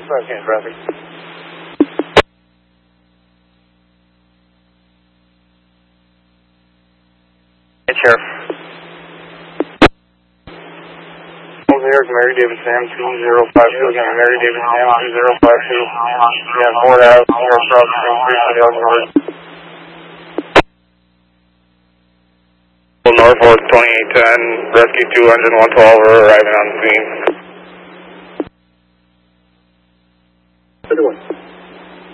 Okay, traffic. Hey, Sheriff. New York, Mary David Sam 2052. Again, Mary David Sam 2052. Yeah, Ford Ave, New York, Cross Street, 3 Norfolk 2810, Rescue 2 Engine 112 are arriving on the scene.